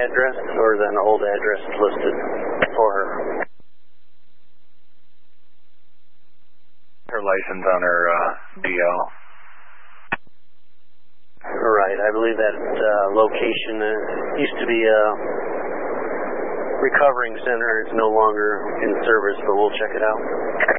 address, or is that an old address listed for her? Her license on her DL. Right, I believe that location used to be a recovering center. It's no longer in service, but we'll check it out.